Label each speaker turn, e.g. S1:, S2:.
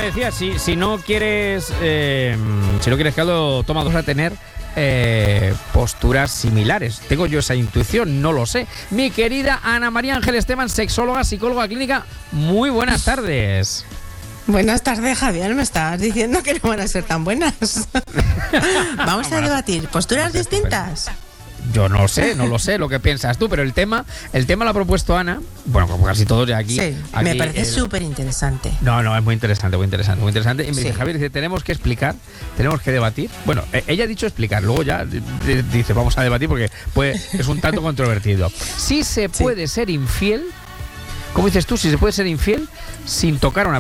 S1: decía, si no quieres caldo, toma dos a tener posturas similares. Tengo yo esa intuición, no lo sé. Mi querida Ana María Ángel Esteban, sexóloga, psicóloga clínica, muy buenas tardes.
S2: Buenas tardes, Javier. Me estás diciendo que no van a ser tan buenas. Vamos a debatir posturas distintas.
S1: Yo no lo sé lo que piensas tú, pero el tema lo ha propuesto Ana. Bueno, como casi todos ya aquí.
S2: Sí,
S1: aquí
S2: me parece súper interesante.
S1: No, es muy interesante. Y me dice,
S2: Sí.
S1: Javier, dice, tenemos que explicar, tenemos que debatir. Bueno, ella ha dicho explicar, luego ya dice, vamos a debatir porque es un tanto controvertido. Si se puede ser infiel, ¿cómo dices tú? Si se puede ser infiel sin tocar a una